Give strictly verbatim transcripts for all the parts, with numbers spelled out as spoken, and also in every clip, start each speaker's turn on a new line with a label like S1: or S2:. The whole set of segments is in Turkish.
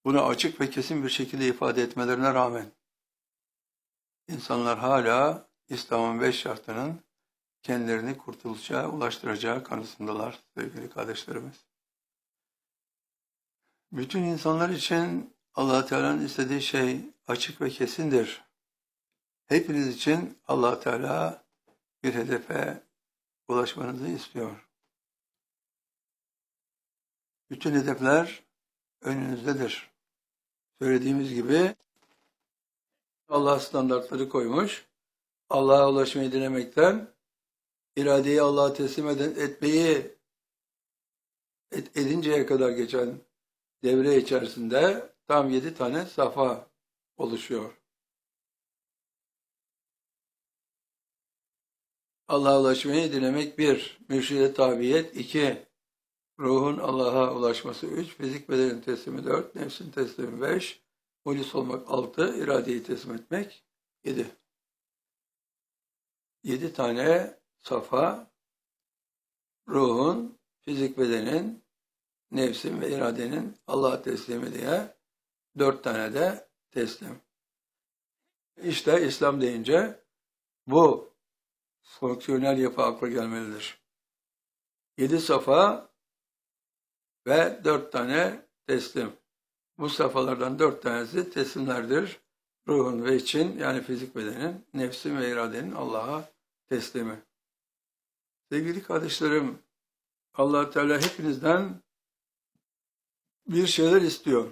S1: Bunu açık ve kesin bir şekilde ifade etmelerine rağmen insanlar hala İslam'ın beş şartının kendilerini kurtuluşa ulaştıracağı kanısındalar sevgili kardeşlerimiz. Bütün insanlar için Allah Teala'nın istediği şey açık ve kesindir. Hepiniz için Allah Teala bir hedefe ulaşmanızı istiyor. Bütün hedefler önünüzdedir. Söylediğimiz gibi Allah standartları koymuş. Allah'a ulaşmayı dilemekten, iradeyi Allah'a teslim etmeyi et, edinceye kadar geçen devre içerisinde tam yedi tane safa oluşuyor. Allah'a ulaşmayı dilemek bir, mürşide tabiyet iki, ruhun Allah'a ulaşması üç, fizik bedenin teslimi dört, nefsin teslimi beş, mulis olmak altı, iradeyi teslim etmek yedi. Yedi tane safa, ruhun, fizik bedenin, nefsin ve iradenin Allah'a teslimi diye dört tane de teslim. İşte İslam deyince bu fonksiyonel yapı akla gelmelidir. Yedi safa ve dört tane teslim. Bu safhalardan dört tanesi teslimlerdir. Ruhun ve için yani fizik bedenin, nefsin ve iradenin Allah'a teslimi. Sevgili kardeşlerim, Allah Teala hepinizden bir şeyler istiyor.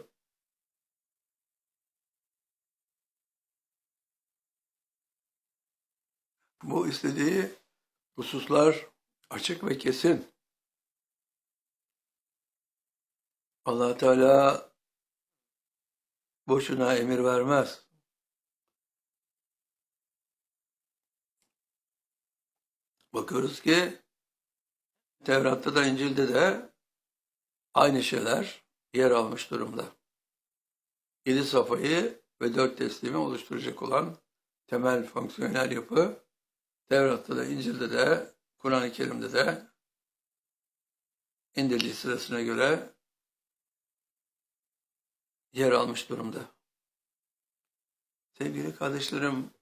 S1: Bu istediği hususlar açık ve kesin. Allah Teala boşuna emir vermez. Bakıyoruz ki Tevrat'ta da İncil'de de aynı şeyler yer almış durumda. Yedi safayı ve dört teslimi oluşturacak olan temel fonksiyonel yapı Tevrat'ta da İncil'de de Kur'an-ı Kerim'de de indirdiği sırasına göre yer almış durumda. Sevgili kardeşlerim,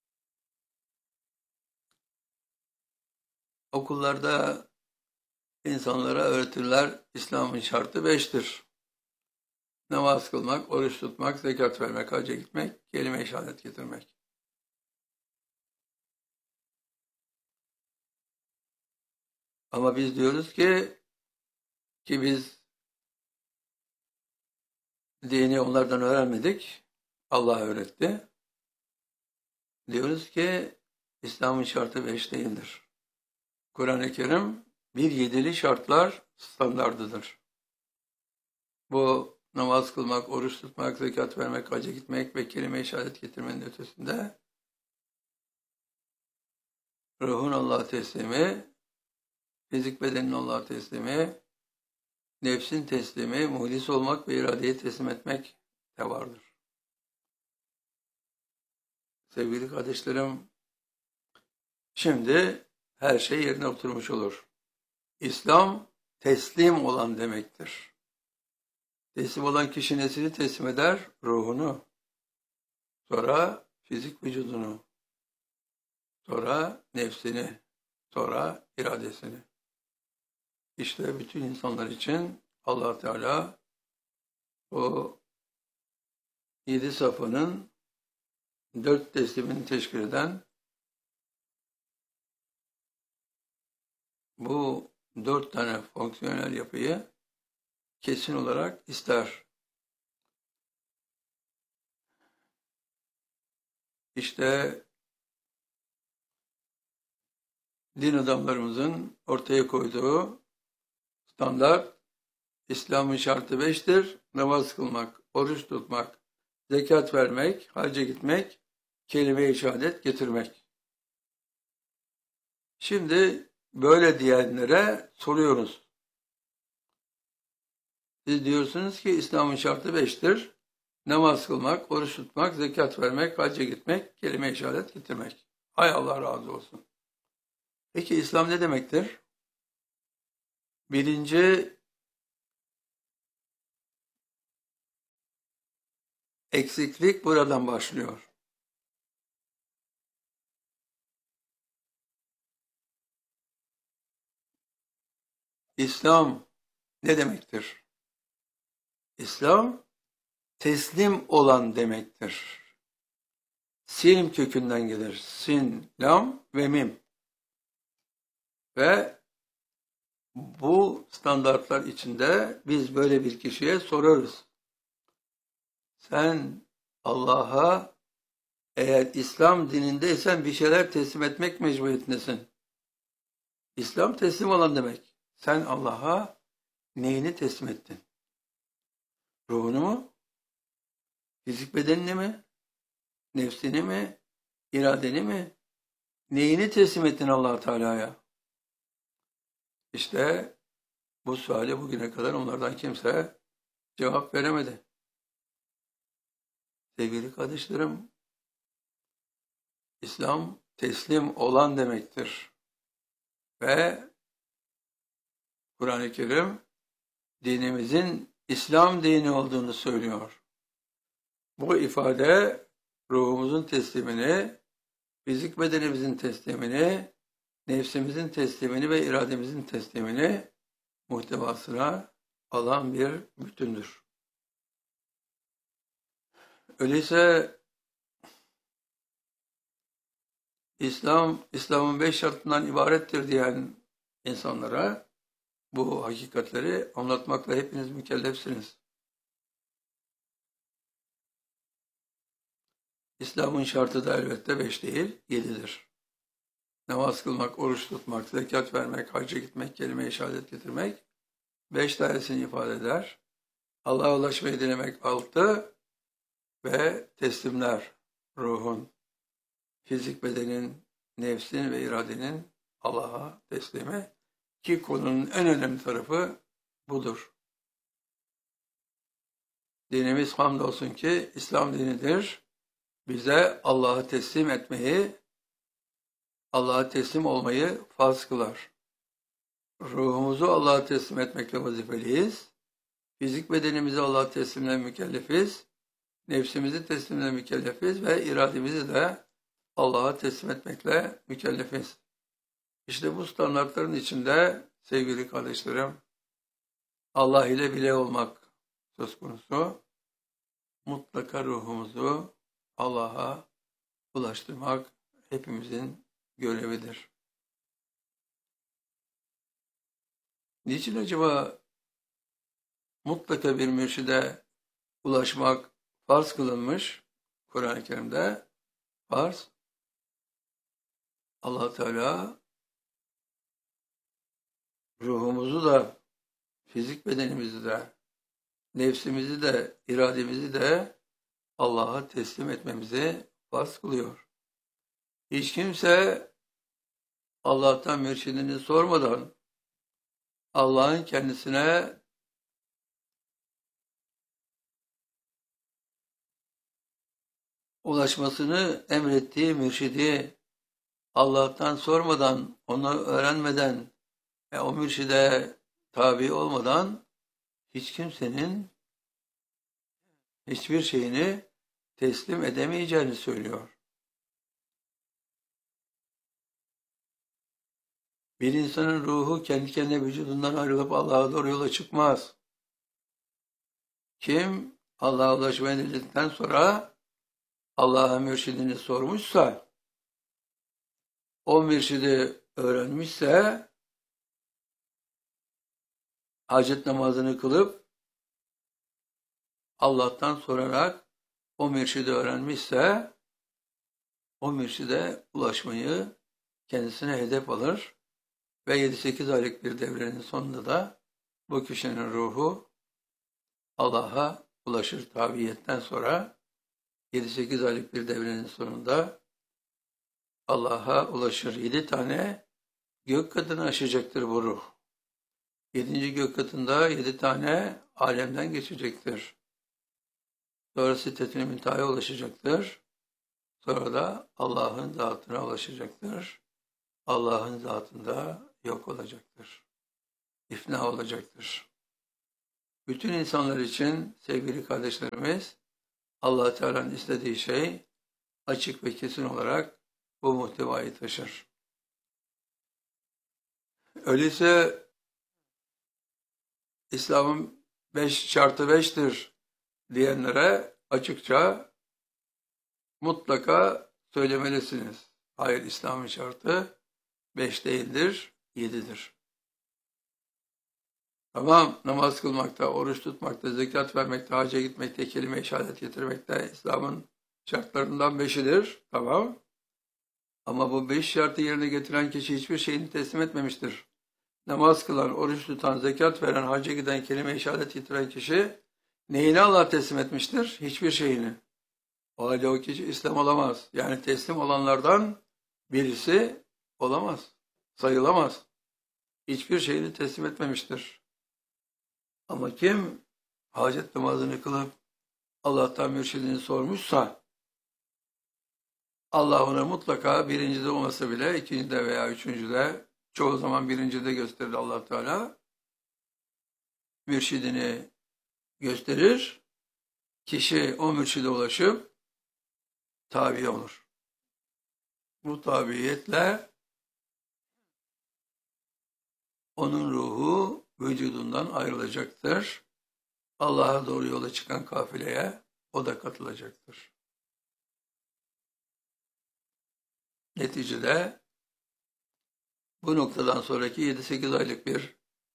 S1: okullarda insanlara öğretirler İslam'ın şartı beştir. Namaz kılmak, oruç tutmak, zekat vermek, hacca gitmek, kelime-i şehadet getirmek. Ama biz diyoruz ki ki biz dini onlardan öğrenmedik. Allah öğretti. Diyoruz ki İslam'ın şartı beş değildir. Kur'an-ı Kerim bir yedili şartlar standardıdır. Bu namaz kılmak, oruç tutmak, zekat vermek, hacca gitmek ve kelime-i şehadet getirmenin ötesinde ruhun Allah'a teslimi, fizik bedenin Allah'a teslimi, nefsin teslimi, muhlis olmak ve iradeyi teslim etmek de vardır. Sevgili kardeşlerim, şimdi her şey yerine oturmuş olur. İslam teslim olan demektir. Teslim olan kişi nesini teslim eder? Ruhunu. Sonra fizik vücudunu. Sonra nefsini. Sonra iradesini. İşte bütün insanlar için Allah Teala o yedi safının dört teslimini teşkil eden bu dört tane fonksiyonel yapıyı kesin olarak ister. İşte din adamlarımızın ortaya koyduğu standart İslam'ın şartı beştir. Namaz kılmak, oruç tutmak, zekat vermek, hacca gitmek, kelime-i şehadet getirmek. Şimdi böyle diyenlere soruyoruz. Siz diyorsunuz ki İslam'ın şartı beştir. Namaz kılmak, oruç tutmak, zekat vermek, hacca gitmek, kelime-i şehadet getirmek. Hay Allah razı olsun. Peki İslam ne demektir? Birinci Eksiklik buradan başlıyor. İslam ne demektir? İslam teslim olan demektir. Silm kökünden gelir. Sin, lam ve mim. Ve bu standartlar içinde biz böyle bir kişiye sorarız. Sen Allah'a eğer İslam dinindeysen bir şeyler teslim etmek mecburiyetindesin. İslam teslim olan demek. Sen Allah'a neyini teslim ettin? Ruhunu mu? Fizik bedenini mi? Nefsini mi? İradeni mi? Neyini teslim ettin Allah Teala'ya? İşte bu suale bugüne kadar onlardan kimse cevap veremedi. Sevgili kardeşlerim, İslam teslim olan demektir. Ve Kur'an-ı Kerim dinimizin İslam dini olduğunu söylüyor. Bu ifade ruhumuzun teslimini, fizik bedenimizin teslimini, nefsimizin teslimini ve irademizin teslimini muhtevasına alan bir bütündür. Öyleyse İslam, İslam'ın beş şartından ibarettir diyen insanlara bu hakikatleri anlatmakla hepiniz mükellefsiniz. İslam'ın şartı da elbette beş değil, yedidir. Namaz kılmak, oruç tutmak, zekat vermek, hacca gitmek, kelime-i şehadet getirmek beş tanesini ifade eder. Allah'a ulaşmayı dilemek altı ve teslimler, ruhun, fizik bedenin, nefsin ve iradenin Allah'a teslimi ki konunun en önemli tarafı budur. Dinimiz hamdolsun ki İslam dinidir. Bize Allah'ı teslim etmeyi, Allah'a teslim olmayı farz kılar. Ruhumuzu Allah'a teslim etmekle vazifeliyiz. Fizik bedenimizi Allah'a teslimle mükellefiz. Nefsimizi teslimle mükellefiz ve irademizi de Allah'a teslim etmekle mükellefiz. İşte bu standartların içinde sevgili kardeşlerim, Allah ile bile olmak söz konusu. Mutlaka ruhumuzu Allah'a ulaştırmak hepimizin görevidir. Niçin acaba mutlaka bir mürşide ulaşmak farz kılınmış Kur'an-ı Kerim'de? Farz. Allah Teala ruhumuzu da, fizik bedenimizi de, nefsimizi de, irademizi de Allah'a teslim etmemizi farz kılıyor. Hiç kimse Allah'tan mürşidini sormadan Allah'ın kendisine ulaşmasını emrettiği mürşidi Allah'tan sormadan, onu öğrenmeden ve o mürşide tabi olmadan hiç kimsenin hiçbir şeyini teslim edemeyeceğini söylüyor. Bir insanın ruhu kendi kendine vücudundan ayrılıp Allah'a doğru yola çıkmaz. Kim Allah'a ulaşmaya dedikten sonra Allah'a mürşidini sormuşsa, o mürşidi öğrenmişse, hacet namazını kılıp Allah'tan sorarak o mürşidi öğrenmişse, o mürşide ulaşmayı kendisine hedef alır ve yedi sekiz aylık bir devrenin sonunda da bu kişinin ruhu Allah'a ulaşır. Tabiiyetten sonra yedi sekiz aylık bir devrenin sonunda Allah'a ulaşır. Yedi tane gök katını aşacaktır bu ruh. Yedinci gök katında yedi tane alemden geçecektir. Sonra Sidret-i Münteha'ya ulaşacaktır. Sonra da Allah'ın zatına ulaşacaktır. Allah'ın zatında yok olacaktır. İfna olacaktır. Bütün insanlar için sevgili kardeşlerimiz, Allah Teala'nın istediği şey açık ve kesin olarak bu muhtevayı taşır. Öyleyse İslam'ın beş şartı beştir diyenlere açıkça mutlaka söylemelisiniz. Hayır, İslam'ın şartı beş değildir, yedidir. Tamam, namaz kılmakta, oruç tutmakta, zekat vermekte, hacca gitmekte, kelime-i şehadet getirmekte İslam'ın şartlarından beşidir. Tamam. Ama bu beş şartı yerine getiren kişi hiçbir şeyini teslim etmemiştir. Namaz kılan, oruç tutan, zekat veren, hacca giden, kelime-i şehadet getiren kişi neyini Allah teslim etmiştir? Hiçbir şeyini. O halde o kişi İslam olamaz. Yani teslim olanlardan birisi olamaz. Sayılamaz. Hiçbir şeyini teslim etmemiştir. Ama kim hacet namazını kılıp Allah'tan mürşidini sormuşsa, Allah ona mutlaka birincide olmasa bile ikincide veya üçüncüde, çoğu zaman birincide gösterir Allah Teala, mürşidini gösterir. Kişi o mürşide ulaşıp tabi olur. Bu tabiiyetle onun ruhu vücudundan ayrılacaktır. Allah'a doğru yola çıkan kafileye o da katılacaktır. Neticede bu noktadan sonraki yedi sekiz aylık bir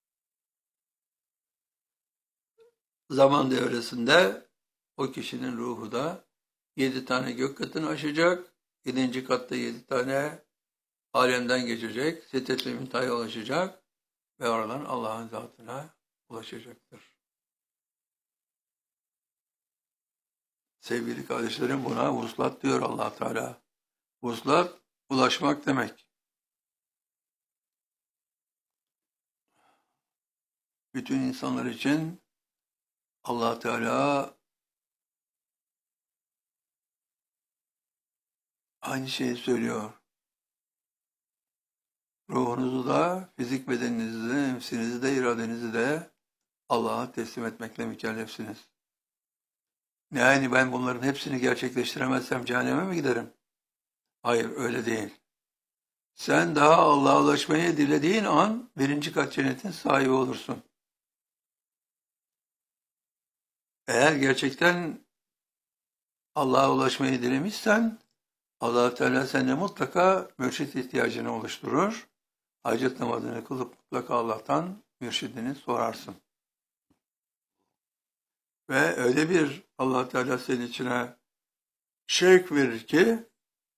S1: zaman devresinde o kişinin ruhu da yedi tane gök katını aşacak, yedinci katta yedi tane alemden geçecek, Sidret-i Münteha'ya ulaşacak ve oradan Allah'ın zatına ulaşacaktır. Sevgili kardeşlerim, buna vuslat diyor Allah Teala. Vuslat, ulaşmak demek. Bütün insanlar için Allah Teala aynı şeyi söylüyor. Ruhunuzu da, fizik bedeninizi de, nefsinizi de, iradenizi de Allah'a teslim etmekle mükellefsiniz. Yani ben bunların hepsini gerçekleştiremezsem cehenneme mi giderim? Hayır, öyle değil. Sen daha Allah'a ulaşmayı dilediğin an birinci kat cennetin sahibi olursun. Eğer gerçekten Allah'a ulaşmayı dilemişsen, Allah Teala sende mutlaka mürşit ihtiyacını oluşturur. Hacet namazını kılıp mutlaka Allah'tan mürşidini sorarsın. Ve öyle bir Allah Teala senin içine şevk verir ki,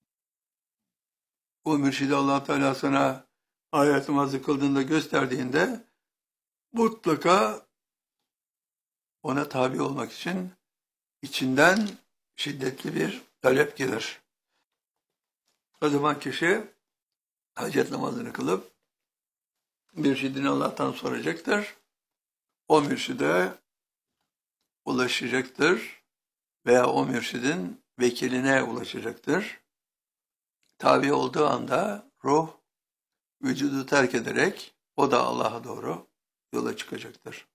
S1: o mürşidi Allah Teala sana ayet namazı kıldığında gösterdiğinde mutlaka ona tabi olmak için içinden şiddetli bir talep gelir. O zaman kişi hacet namazını kılıp mürşidini Allah'tan soracaktır. O mürşide ulaşacaktır veya o mürşidin vekiline ulaşacaktır. Tabi olduğu anda ruh vücudu terk ederek o da Allah'a doğru yola çıkacaktır.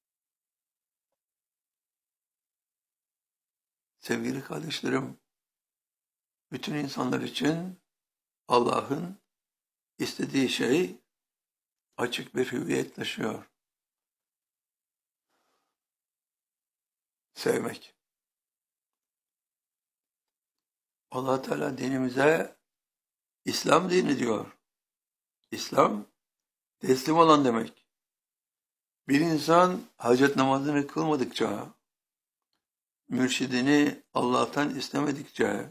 S1: Sevgili kardeşlerim, bütün insanlar için Allah'ın istediği şey açık bir hüviyet taşıyor. Sevmek. Allah Teala dinimize İslam dini diyor. İslam teslim olan demek. Bir insan hacet namazını kılmadıkça, mürşidini Allah'tan istemedikçe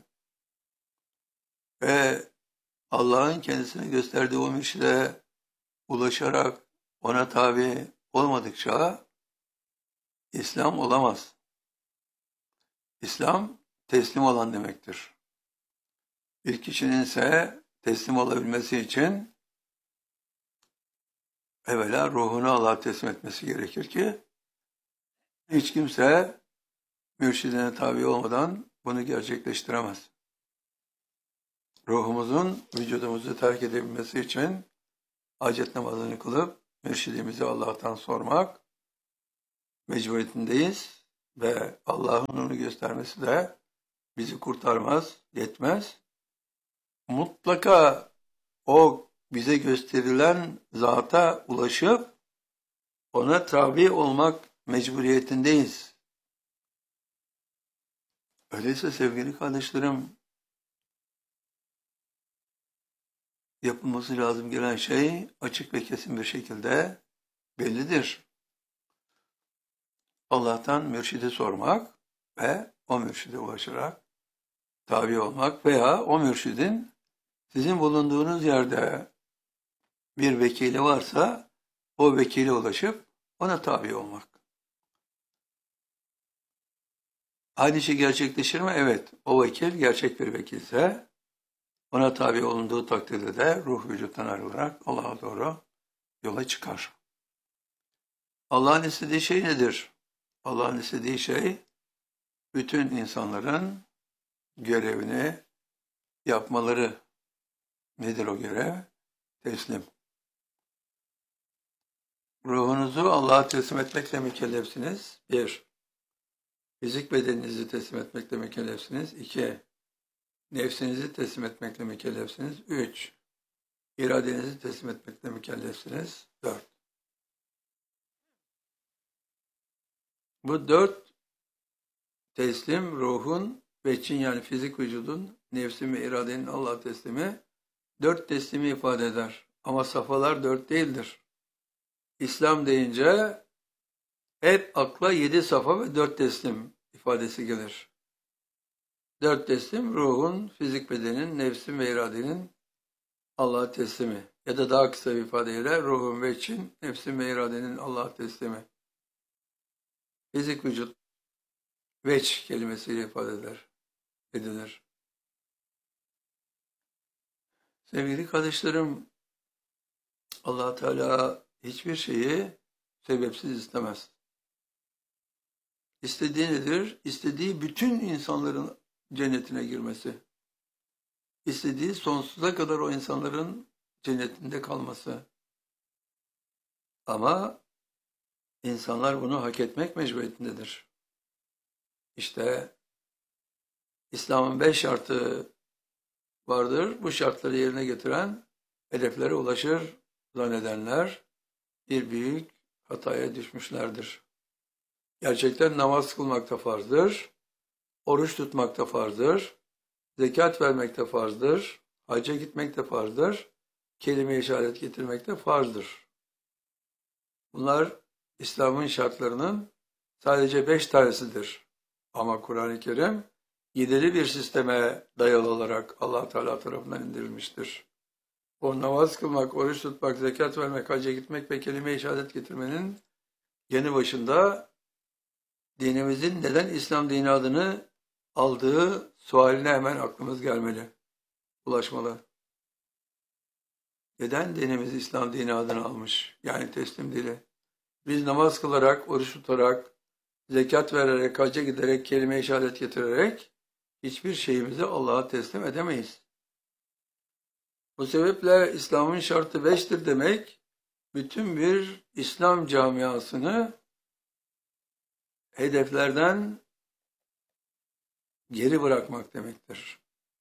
S1: ve Allah'ın kendisine gösterdiği o mürşide ulaşarak ona tabi olmadıkça İslam olamaz. İslam teslim olan demektir. Bir kişinin ise teslim olabilmesi için evvela ruhunu Allah'a teslim etmesi gerekir ki hiç kimse mürşidine tabi olmadan bunu gerçekleştiremez. Ruhumuzun vücudumuzu terk edebilmesi için hacet namazını kılıp mürşidimizi Allah'tan sormak mecburiyetindeyiz. ve Allah'ın onu göstermesi de bizi kurtarmaz, yetmez. Mutlaka o bize gösterilen zata ulaşıp ona tabi olmak mecburiyetindeyiz. Öyleyse sevgili kardeşlerim, yapılması lazım gelen şey açık ve kesin bir şekilde bellidir. Allah'tan mürşidi sormak ve o mürşide ulaşarak tabi olmak veya o mürşidin sizin bulunduğunuz yerde bir vekili varsa o vekile ulaşıp ona tabi olmak. Aynı şey gerçekleşir mi? Evet. O vekil gerçek bir vekilse ona tabi olunduğu takdirde de ruh vücuttan ayrılarak Allah'a doğru yola çıkar. Allah'ın istediği şey nedir? Allah'ın istediği şey bütün insanların görevini yapmaları. Nedir o görev? Teslim. Ruhunuzu Allah'a teslim etmekle mükellefsiniz. Bir. Fizik bedeninizi teslim etmekle mükellefsiniz. İki. Nefsinizi teslim etmekle mükellefsiniz. Üç. İradenizi teslim etmekle mükellefsiniz. Dört. Bu dört teslim ruhun ve için yani fizik vücudun, nefsin ve iradenin Allah'a teslimi dört teslimi ifade eder. Ama safhalar dört değildir. İslam deyince hep akla yedi safa ve dört teslim ifadesi gelir. Dört teslim ruhun, fizik bedenin, nefsin ve iradenin Allah'a teslimi. Ya da daha kısa bir ifadeyle ruhun ve için, nefsin ve iradenin Allah'a teslimi. Fizik vücut veç kelimesiyle ifade eder, edilir. Sevgili kardeşlerim, Allah Teala hiçbir şeyi sebepsiz istemez. İstediği nedir? İstediği bütün insanların cennetine girmesi. İstediği sonsuza kadar o insanların cennetinde kalması. Ama insanlar bunu hak etmek mecburiyetindedir. İşte İslam'ın beş şartı vardır. Bu şartları yerine getiren hedeflere ulaşır zannedenler bir büyük hataya düşmüşlerdir. Gerçekten namaz kılmak da farzdır, oruç tutmak da farzdır, zekat vermek de farzdır, hacca gitmek de farzdır, kelime-i şehadet getirmek de farzdır. Bunlar İslam'ın şartlarının sadece beş tanesidir. Ama Kur'an-ı Kerim yedili bir sisteme dayalı olarak Allah Teala tarafından indirilmiştir. O namaz kılmak, oruç tutmak, zekat vermek, hacca gitmek ve kelime-i şehadet getirmenin yanı başında dinimizin neden İslam dini adını aldığı sualine hemen aklımız gelmeli, ulaşmalı. Neden dinimiz İslam dini adını almış? Yani teslim dili. Biz namaz kılarak, oruç tutarak, zekat vererek, hacca giderek, kelime-i şehadet getirerek hiçbir şeyimizi Allah'a teslim edemeyiz. Bu sebeple İslam'ın şartı beştir demek, bütün bir İslam camiasını hedeflerden geri bırakmak demektir.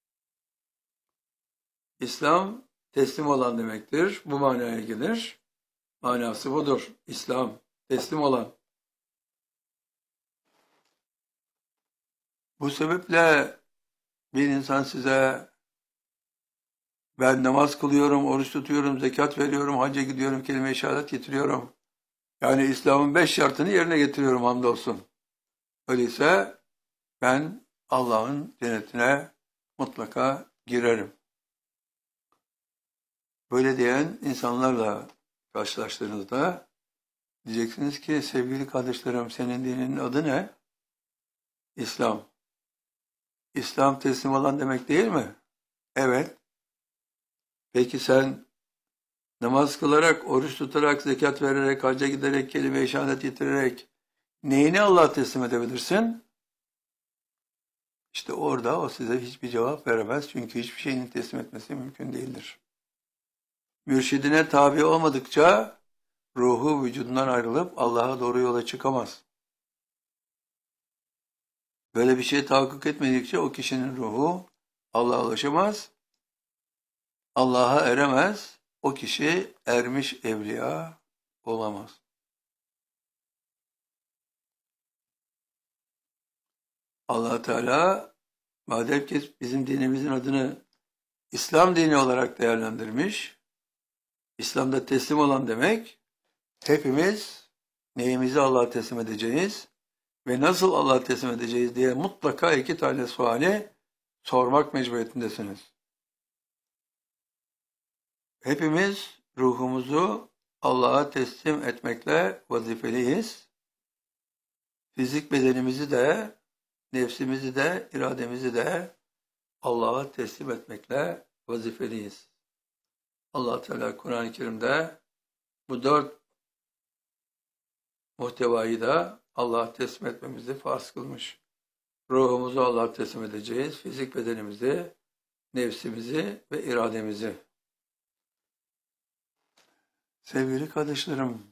S1: İslam teslim olan demektir. Bu manaya gelir. Manası budur. İslam teslim olan. Bu sebeple bir insan size ben namaz kılıyorum, oruç tutuyorum, zekat veriyorum, hacca gidiyorum, kelime-i şehadet getiriyorum. Yani İslam'ın beş şartını yerine getiriyorum hamdolsun. Öyleyse ben Allah'ın cennetine mutlaka girerim. Böyle diyen insanlarla karşılaştığınızda diyeceksiniz ki sevgili kardeşlerim senin dininin adı ne? İslam. İslam teslim olan demek değil mi? Evet. Peki sen namaz kılarak, oruç tutarak, zekat vererek, hacca giderek, kelime-i şehadet getirerek neyini Allah'a teslim edebilirsin? İşte orada o size hiçbir cevap veremez. Çünkü hiçbir şeyini teslim etmesi mümkün değildir. Mürşidine tabi olmadıkça ruhu vücudundan ayrılıp Allah'a doğru yola çıkamaz. Böyle bir şey tahakkuk etmedikçe o kişinin ruhu Allah'a ulaşamaz, Allah'a eremez, o kişi ermiş evliya olamaz. Allah Teala madem ki bizim dinimizin adını İslam dini olarak değerlendirmiş, İslam'da teslim olan demek, hepimiz neyimizi Allah'a teslim edeceğiz ve nasıl Allah'a teslim edeceğiz diye mutlaka iki tane suali sormak mecburiyetindesiniz. Hepimiz ruhumuzu Allah'a teslim etmekle vazifeliyiz. Fizik bedenimizi de, nefsimizi de, irademizi de Allah'a teslim etmekle vazifeliyiz. Allah Teala Kur'an-ı Kerim'de bu dört muhtevayı da Allah'a teslim etmemizi farz kılmış. Ruhumuzu Allah'a teslim edeceğiz, fizik bedenimizi, nefsimizi ve irademizi. Sevgili kardeşlerim,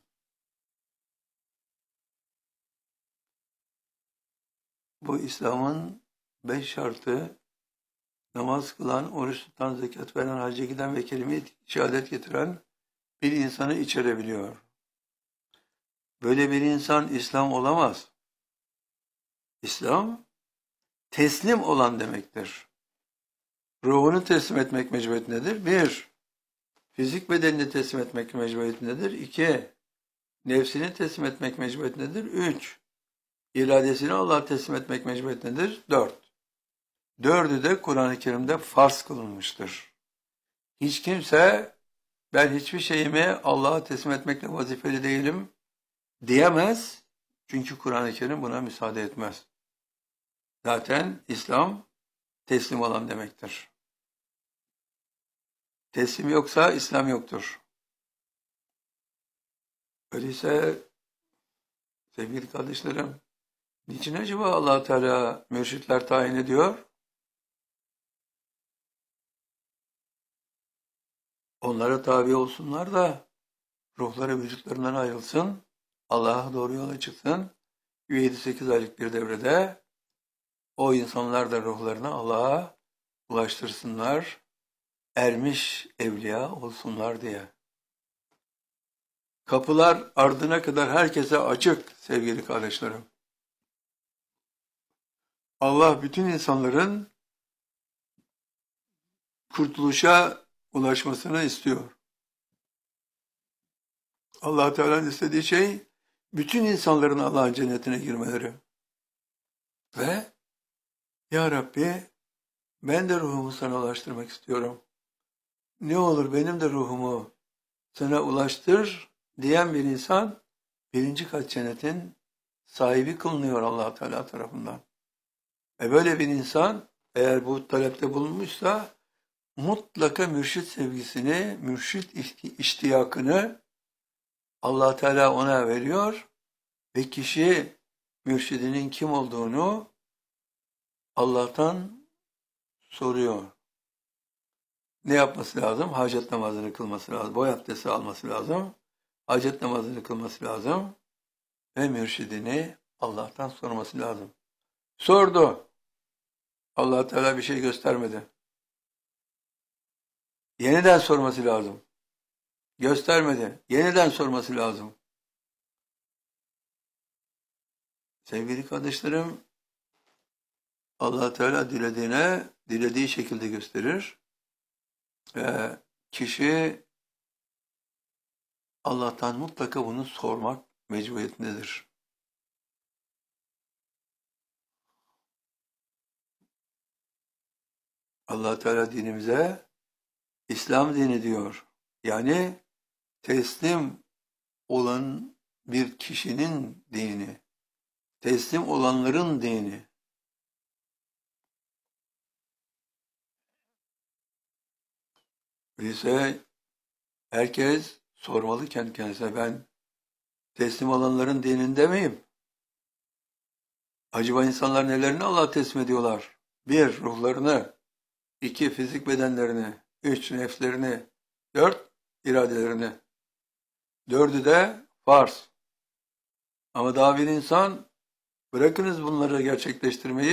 S1: bu İslam'ın beş şartı, namaz kılan, oruç tutan, zekat veren, hacca giden ve kelime-i şehadet getiren bir insanı içerebiliyor. Böyle bir insan İslam olamaz. İslam, teslim olan demektir. Ruhunu teslim etmek mecburiyetindedir. Bir, fizik bedenini teslim etmek mecburiyetindedir. İki, nefsini teslim etmek mecburiyetindedir. Üç, iradesini Allah'a teslim etmek mecburiyetindedir. Dört. Dördü de Kur'an-ı Kerim'de farz kılınmıştır. Hiç kimse ben hiçbir şeyimi Allah'a teslim etmekle vazifeli değilim diyemez. Çünkü Kur'an-ı Kerim buna müsaade etmez. Zaten İslam teslim olan demektir. Teslim yoksa İslam yoktur. Öyleyse sevgili kardeşlerim, niçin acaba Allah Teala mürşitler tayin ediyor? Onlara tabi olsunlar da ruhları vücutlarından ayrılsın, Allah'a doğru yola çıksın. yedi sekiz aylık bir devrede o insanlar da ruhlarını Allah'a ulaştırsınlar, ermiş evliya olsunlar diye. Kapılar ardına kadar herkese açık sevgili kardeşlerim. Allah bütün insanların kurtuluşa ulaşmasını istiyor. Allah Teala'nın istediği şey bütün insanların Allah'ın cennetine girmeleri. Ve Ya Rabbi ben de ruhumu sana ulaştırmak istiyorum. Ne olur benim de ruhumu sana ulaştır diyen bir insan birinci kat cennetin sahibi kılınıyor Allah Teala tarafından. E böyle bir insan eğer bu talepte bulunmuşsa mutlaka mürşit sevgisini, mürşit iştiyakını Allah Teala ona veriyor ve kişi mürşidinin kim olduğunu Allah'tan soruyor. Ne yapması lazım? Hacet namazını kılması lazım. Boy abdesti alması lazım. Hacet namazını kılması lazım. Ve mürşidini Allah'tan sorması lazım. Sordu. Allah Teala bir şey göstermedi. Yeniden sorması lazım. Göstermedi. Yeniden sorması lazım. Sevgili kardeşlerim, Allah Teala dilediğine dilediği şekilde gösterir. Ve kişi Allah'tan mutlaka bunu sormak mecburiyetindedir. Allah Teala dinimize İslam dini diyor. Yani teslim olan bir kişinin dini. Teslim olanların dini. Öyleyse herkes sormalı kendi kendisine, ben teslim olanların dininde miyim? Acaba insanlar nelerini Allah'a teslim ediyorlar? Bir, ruhlarını. İki, fizik bedenlerini. Üç, nefslerini. Dört, iradelerini. Dördü de farz. Ama daha bir insan, bırakınız bunları gerçekleştirmeyi,